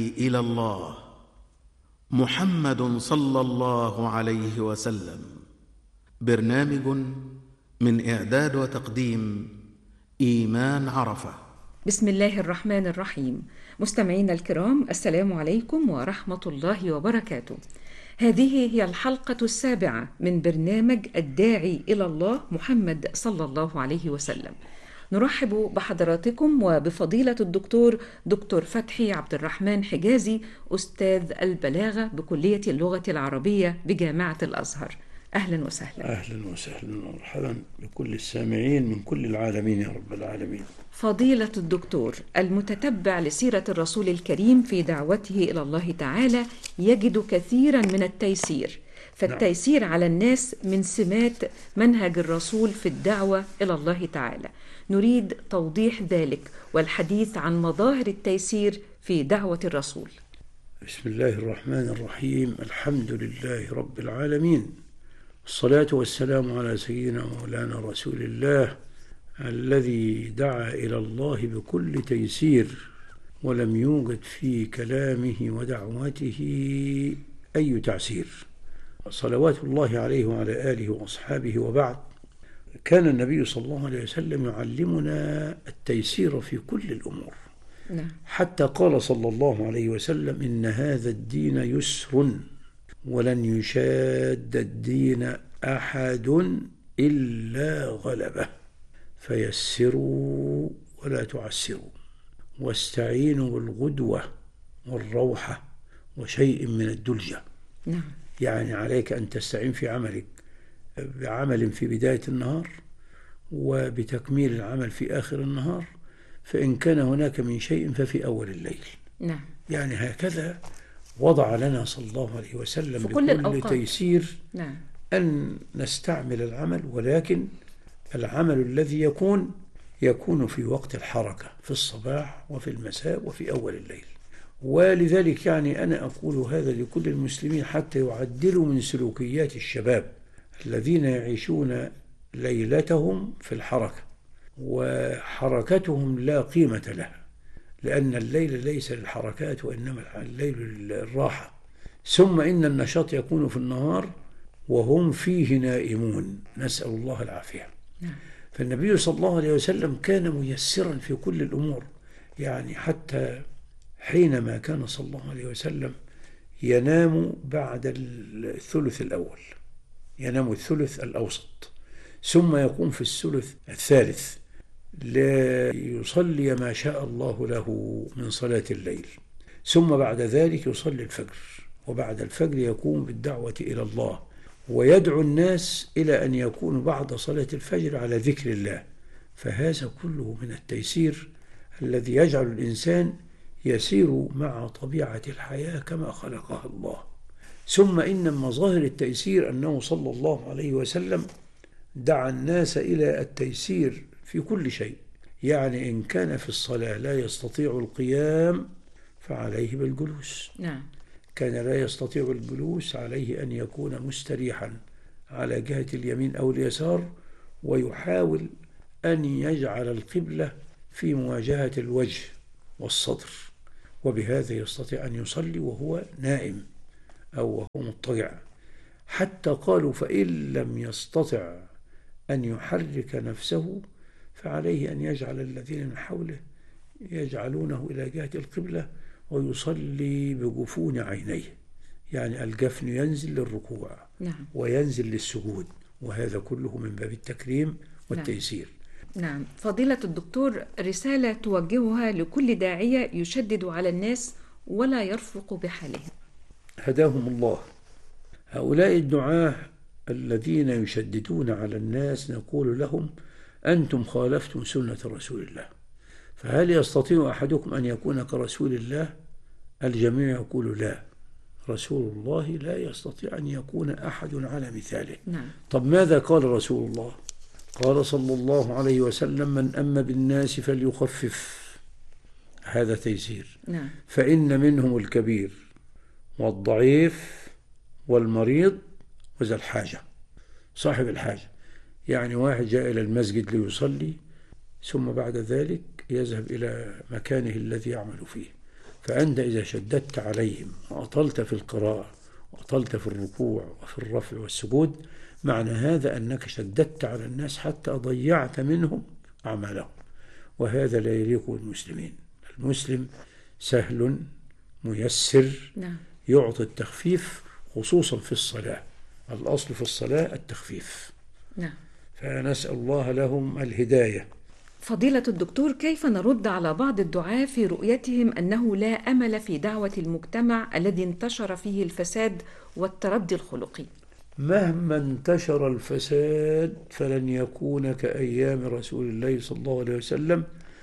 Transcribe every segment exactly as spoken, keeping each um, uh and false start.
إلى الله محمد صلى الله عليه وسلم. برنامج من إعداد وتقديم إيمان عرفة. بسم الله الرحمن الرحيم. مستمعينا الكرام، السلام عليكم ورحمة الله وبركاته. هذه هي الحلقة السابعة من برنامج الداعي إلى الله محمد صلى الله عليه وسلم. نرحب بحضراتكم وبفضيلة الدكتور دكتور فتحي عبد الرحمن حجازي، أستاذ البلاغة بكلية اللغة العربية بجامعة الأزهر. أهلا وسهلا. أهلا وسهلا ومرحبا بكل السامعين من كل العالمين يا رب العالمين. فضيلة الدكتور، المتتبع لسيرة الرسول الكريم في دعوته إلى الله تعالى يجد كثيرا من التيسير، فالتيسير على الناس من سمات منهج الرسول في الدعوة إلى الله تعالى. نريد توضيح ذلك والحديث عن مظاهر التيسير في دعوة الرسول. بسم الله الرحمن الرحيم. الحمد لله رب العالمين، الصلاة والسلام على سيدنا مولانا رسول الله الذي دعا إلى الله بكل تيسير، ولم يوجد في كلامه ودعوته أي تعسير، صلوات الله عليه وعلى آله وأصحابه. وبعد، كان النبي صلى الله عليه وسلم يعلمنا التيسير في كل الأمور. نعم. حتى قال صلى الله عليه وسلم: إن هذا الدين يسر ولن يشاد الدين أحد إلا غلبه، فيسروا ولا تعسروا، واستعينوا بالغدوة والروحة وشيء من الدلجة. نعم. يعني عليك أن تستعين في عملك بعمل في بداية النهار وبتكميل العمل في آخر النهار، فإن كان هناك من شيء ففي أول الليل. نعم. يعني هكذا وضع لنا صلى الله عليه وسلم بكل بكل تيسير. نعم. أن نستعمل العمل، ولكن العمل الذي يكون يكون في وقت الحركة، في الصباح وفي المساء وفي أول الليل. ولذلك يعني أنا أقول هذا لكل المسلمين حتى يعدلوا من سلوكيات الشباب الذين يعيشون ليلتهم في الحركة، وحركتهم لا قيمة لها، لأن الليل ليس للحركات وإنما الليل للراحة. ثم إن النشاط يكون في النهار وهم فيه نائمون، نسأل الله العافية. فالنبي صلى الله عليه وسلم كان ميسرا في كل الأمور، يعني حتى حينما كان صلى الله عليه وسلم ينام بعد الثلث الأول، ينام الثلث الأوسط، ثم يقوم في الثلث الثالث ليصلي ما شاء الله له من صلاة الليل، ثم بعد ذلك يصلي الفجر، وبعد الفجر يقوم بالدعوة إلى الله ويدعو الناس إلى أن يكونوا بعد صلاة الفجر على ذكر الله. فهذا كله من التيسير الذي يجعل الإنسان يسير مع طبيعة الحياة كما خلقها الله. ثم إن مظاهر التيسير أنه صلى الله عليه وسلم دعا الناس إلى التيسير في كل شيء. يعني إن كان في الصلاة لا يستطيع القيام فعليه بالجلوس. نعم. كان لا يستطيع الجلوس، عليه أن يكون مستريحا على جهة اليمين أو اليسار، ويحاول أن يجعل القبلة في مواجهة الوجه والصدر، وبهذا يستطيع أن يصلي وهو نائم أو وهو مضطجع. حتى قالوا: فإن لم يستطع أن يحرك نفسه فعليه أن يجعل الذين من حوله يجعلونه إلى جهة القبلة ويصلي بجفون عينيه، يعني الجفن ينزل للركوع. نعم. وينزل للسجود، وهذا كله من باب التكريم والتيسير. نعم. نعم. فضيلة الدكتور، رسالة توجهها لكل داعية يشدد على الناس ولا يرفق بحالهم. هداهم الله. هؤلاء الدعاة الذين يشددون على الناس نقول لهم: أنتم خالفتم سنة رسول الله، فهل يستطيع أحدكم أن يكون كرسول الله؟ الجميع يقول: لا، رسول الله لا يستطيع أن يكون أحد على مثاله. نعم. طب ماذا قال رسول الله؟ قال صلى الله عليه وسلم: من أم بالناس فليخفف. هذا تيسير. نعم. فإن منهم الكبير والضعيف والمريض وذا الحاجة، صاحب الحاجة. يعني واحد جاء إلى المسجد ليصلي، ثم بعد ذلك يذهب إلى مكانه الذي يعمل فيه، فأنت إذا شددت عليهم وأطلت في القراءة وأطلت في الركوع وفي الرفع والسجود، معنى هذا أنك شددت على الناس حتى ضيعت منهم أعمالهم، وهذا لا يليق بالمسلمين. المسلم سهل ميسر، نعم. يعطي التخفيف خصوصا في الصلاة، الأصل في الصلاة التخفيف. نعم. فنسأل الله لهم الهداية. فضيلة الدكتور، كيف نرد على بعض الدعاة في رؤيتهم أنه لا أمل في دعوة المجتمع الذي انتشر فيه الفساد والتردي الخلقي؟ مهما انتشر الفساد فلن يكون كأيام رسول الله صلى الله عليه وسلم،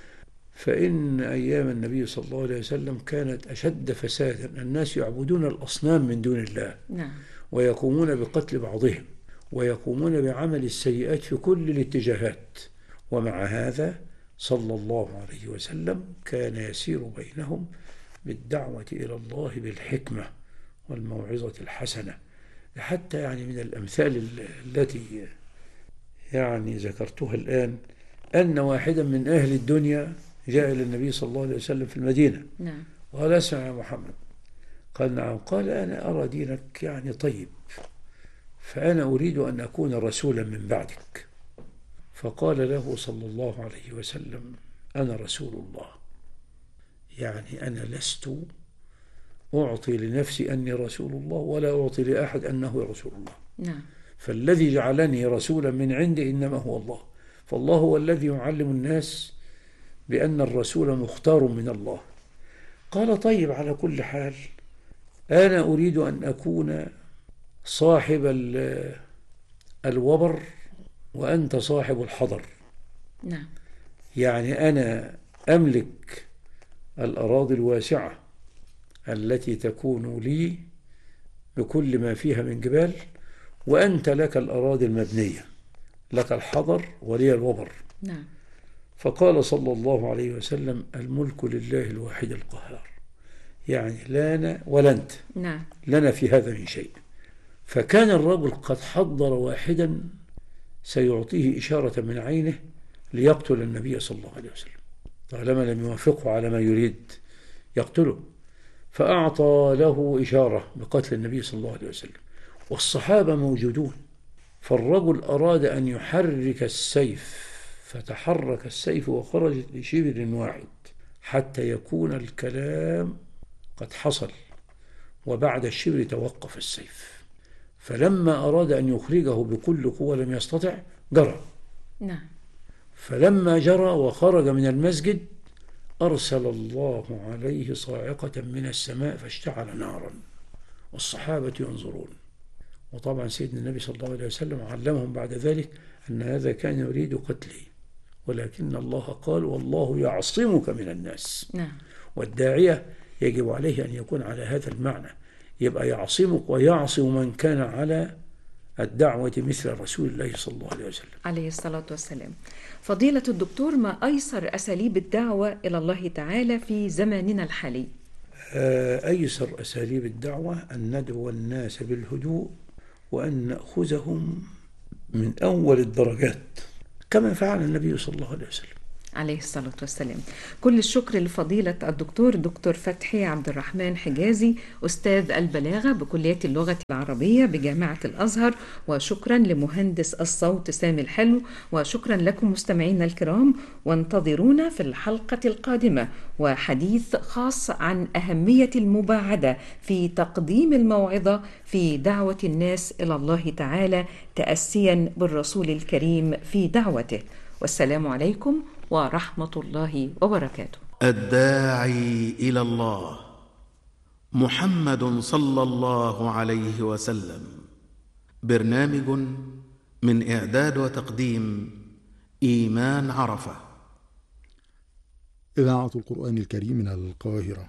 فإن أيام النبي صلى الله عليه وسلم كانت أشد فسادا، الناس يعبدون الأصنام من دون الله. نعم. ويقومون بقتل بعضهم ويقومون بعمل السيئات في كل الاتجاهات، ومع هذا صلى الله عليه وسلم كان يسير بينهم بالدعوة إلى الله بالحكمة والموعظة الحسنة. حتى يعني من الأمثال التي يعني ذكرتها الآن أن واحدا من أهل الدنيا جاء إلى النبي صلى الله عليه وسلم في المدينة. نعم. وقال: اسمع يا محمد. قال: نعم. قال: أنا أرى دينك يعني طيب، فأنا أريد أن أكون رسولا من بعدك. فقال له صلى الله عليه وسلم: أنا رسول الله، يعني أنا لست أعطي لنفسي أني رسول الله ولا أعطي لأحد أنه رسول الله. نعم. فالذي جعلني رسولا من عندي إنما هو الله، فالله هو الذي يعلم الناس بأن الرسول مختار من الله. قال: طيب، على كل حال أنا أريد أن أكون صاحب الوبر وأنت صاحب الحضر. نعم. يعني أنا أملك الأراضي الواسعة التي تكون لي بكل ما فيها من جبال، وأنت لك الأراضي المبنية، لك الحضر ولي الوبر. نعم. فقال صلى الله عليه وسلم: الملك لله الواحد القهار، يعني لا أنا ولا أنت. نعم. لنا في هذا من شيء. فكان الرجل قد حضر واحدا سيعطيه إشارة من عينه ليقتل النبي صلى الله عليه وسلم، طالما لم يوافقه على ما يريد يقتله، فأعطى له إشارة بقتل النبي صلى الله عليه وسلم، والصحابة موجودون. فالرجل أراد أن يحرك السيف، فتحرك السيف وخرج لشبر واحد حتى يكون الكلام قد حصل، وبعد الشبر توقف السيف. فلما أراد أن يخرجه بكل قوة لم يستطع، جرى. نعم. فلما جرى وخرج من المسجد أرسل الله عليه صاعقة من السماء فاشتعل نارا، والصحابة ينظرون. وطبعا سيدنا النبي صلى الله عليه وسلم علمهم بعد ذلك أن هذا كان يريد قتلي، ولكن الله قال: والله يعصمك من الناس. نعم. والداعية يجب عليه أن يكون على هذا المعنى، يبقى يعصمك ويعصم من كان على الدعوة مثل رسول الله صلى الله عليه وسلم عليه الصلاة والسلام. فضيلة الدكتور، ما أيسر أساليب الدعوة إلى الله تعالى في زماننا الحالي؟ أيسر أساليب الدعوة أن ندعو الناس بالهدوء، وأن نأخذهم من أول الدرجات كما فعل النبي صلى الله عليه وسلم عليه الصلاة والسلام. كل الشكر لفضيلة الدكتور دكتور فتحي عبد الرحمن حجازي، أستاذ البلاغة بكلية اللغة العربية بجامعة الأزهر، وشكرا لمهندس الصوت سامي الحلو، وشكرا لكم مستمعينا الكرام، وانتظرونا في الحلقة القادمة وحديث خاص عن أهمية المباعدة في تقديم الموعظة في دعوة الناس إلى الله تعالى، تأسيا بالرسول الكريم في دعوته. والسلام عليكم ورحمة الله وبركاته. الداعي إلى الله محمد صلى الله عليه وسلم. برنامج من إعداد وتقديم إيمان عرفة. إذاعة القرآن الكريم من القاهرة.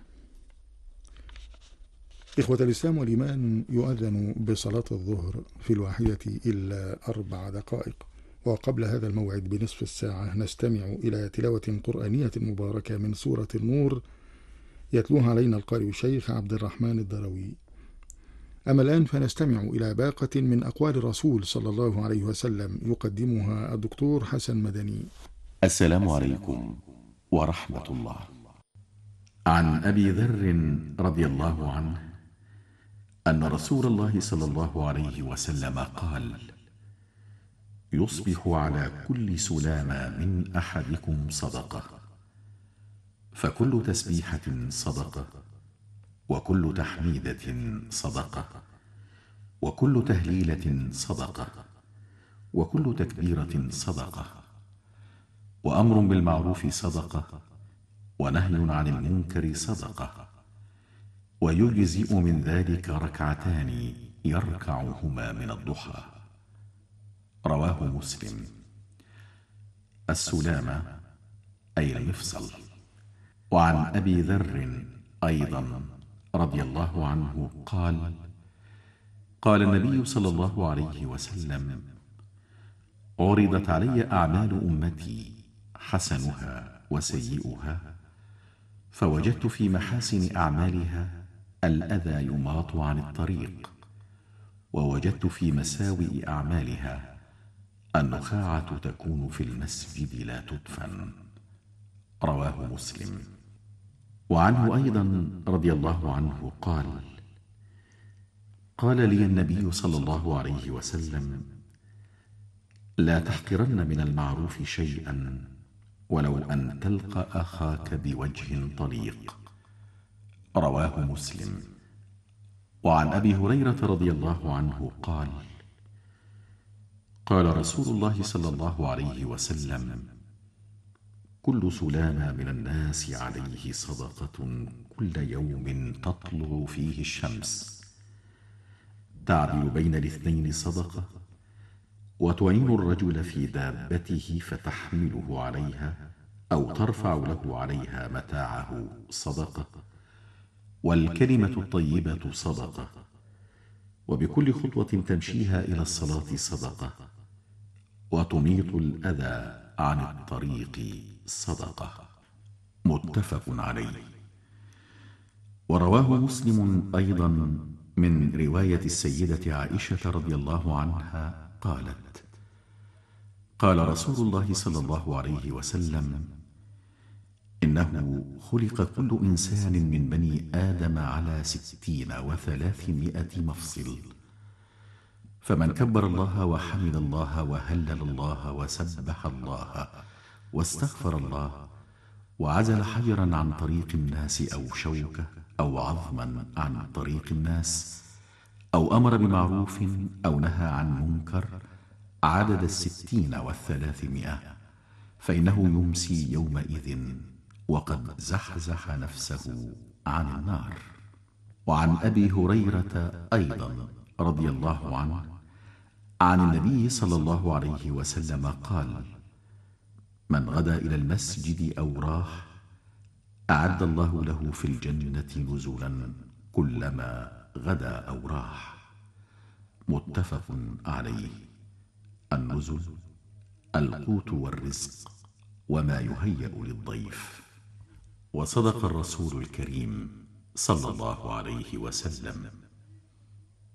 إخوة الإسلام والإيمان، يؤذن بصلاة الظهر في الواحدة إلا أربع دقائق، وقبل هذا الموعد بنصف الساعة نستمع إلى تلاوة قرآنية مباركة من سورة النور يتلوها علينا القارئ الشيخ عبد الرحمن الدروي. أما الآن فنستمع إلى باقة من أقوال الرسول صلى الله عليه وسلم يقدمها الدكتور حسن مدني. السلام عليكم ورحمة الله. عن أبي ذر رضي الله عنه أن رسول الله صلى الله عليه وسلم قال: يصبح على كل سلامة من أحدكم صدقة، فكل تسبيحة صدقة، وكل تحميدة صدقة، وكل تهليلة صدقة، وكل تكبيرة صدقة، وأمر بالمعروف صدقة، ونهي عن المنكر صدقة، ويجزئ من ذلك ركعتان يركعهما من الضحى. رواه مسلم. السلامة أي المفصل. وعن أبي ذر أيضا رضي الله عنه قال: قال النبي صلى الله عليه وسلم: عرضت علي أعمال أمتي حسنها وسيئها، فوجدت في محاسن أعمالها الأذى يماط عن الطريق، ووجدت في مساوئ أعمالها النخاعة تكون في المسجد لا تدفن. رواه مسلم. وعنه أيضا رضي الله عنه قال: قال لي النبي صلى الله عليه وسلم: لا تحقرن من المعروف شيئا ولو أن تلقى أخاك بوجه طليق. رواه مسلم. وعن أبي هريرة رضي الله عنه قال: قال رسول الله صلى الله عليه وسلم: كل سلامة من الناس عليه صدقة كل يوم تطلع فيه الشمس، تعدل بين الاثنين صدقة، وتعين الرجل في دابته فتحمله عليها أو ترفع له عليها متاعه صدقة، والكلمة الطيبة صدقة، وبكل خطوة تمشيها إلى الصلاة صدقة، وتميط الأذى عن الطريق صدقة. متفق عليه. ورواه مسلم أيضا من رواية السيدة عائشة رضي الله عنها قالت: قال رسول الله صلى الله عليه وسلم: إنه خلق كل إنسان من بني آدم على ستين وثلاثمائة مفصل، فمن كبر الله وحمد الله وهلل الله وسبح الله واستغفر الله وعزل حجرا عن طريق الناس أو شوكة أو عظما عن طريق الناس أو أمر بمعروف أو نهى عن منكر عدد الستين والثلاثمائة، فإنه يمسي يومئذ وقد زحزح نفسه عن النار. وعن أبي هريرة أيضا رضي الله عنه عن النبي صلى الله عليه وسلم قال: من غدا إلى المسجد أو راح أعد الله له في الجنة نزلا كلما غدا أو راح. متفق عليه. النزل القوت والرزق وما يهيأ للضيف. وصدق الرسول الكريم صلى الله عليه وسلم: